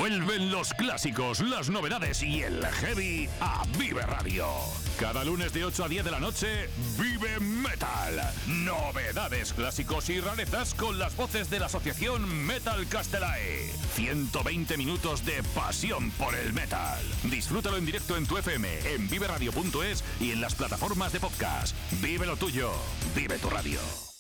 Vuelven los clásicos, las novedades y el heavy a Vive Radio. Cada lunes de 8 a 10 de la noche, Vive Metal. Novedades, clásicos y rarezas con las voces de la asociación Metal Castelae. 120 minutos de pasión por el metal. Disfrútalo en directo en tu FM, en viveradio.es y en las plataformas de podcast. Vive lo tuyo, vive tu radio.